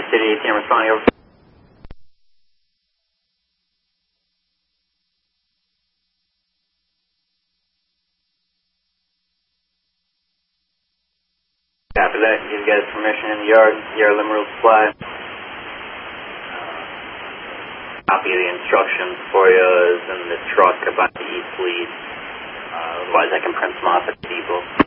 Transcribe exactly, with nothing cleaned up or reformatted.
City eighteen, I'm responding over. After that, give you guys permission in the yard, yard limit will supply. Copy of the instructions for you is in the truck about the east lead. Uh, otherwise I can print them off at the depot.